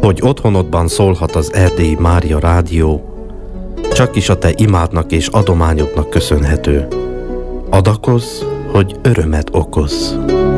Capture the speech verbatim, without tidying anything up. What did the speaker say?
hogy otthonodban szólhat az Erdélyi Mária Rádió, csak is a te imádnak és adományodnak köszönhető. Adakozz, hogy örömet okozz.